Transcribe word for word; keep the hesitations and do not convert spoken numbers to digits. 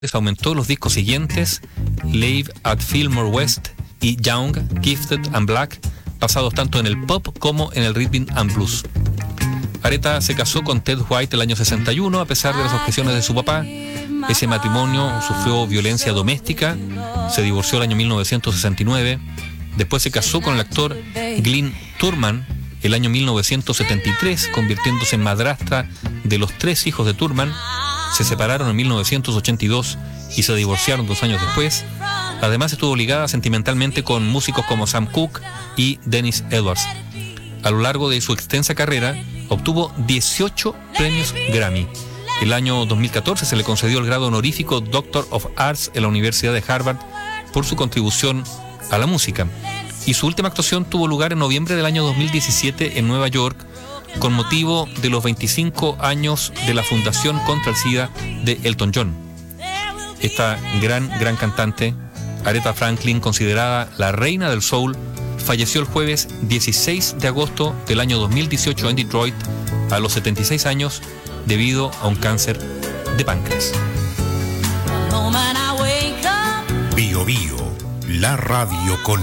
aumentó los discos siguientes, Live at Fillmore West y Young, Gifted and Black, basados tanto en el pop como en el rhythm and blues. Aretha se casó con Ted White el año sesenta y uno a pesar de las objeciones de su papá. Ese matrimonio sufrió violencia doméstica, se divorció el año mil novecientos sesenta y nueve, después se casó con el actor Glyn Turman el año mil novecientos setenta y tres, convirtiéndose en madrastra de los tres hijos de Turman. Se separaron en mil novecientos ochenta y dos y se divorciaron dos años después. Además estuvo ligada sentimentalmente con músicos como Sam Cooke y Dennis Edwards. A lo largo de su extensa carrera obtuvo dieciocho premios Grammy. El año dos mil catorce se le concedió el grado honorífico Doctor of Arts en la Universidad de Harvard por su contribución a la música. Y su última actuación tuvo lugar en noviembre del año dos mil diecisiete en Nueva York con motivo de los veinticinco años de la Fundación contra el SIDA de Elton John. Esta gran, gran cantante, Aretha Franklin, considerada la reina del soul, falleció el jueves dieciséis de agosto del año dos mil dieciocho en Detroit a los setenta y seis años debido a un cáncer de páncreas. Bio Bio, la radio con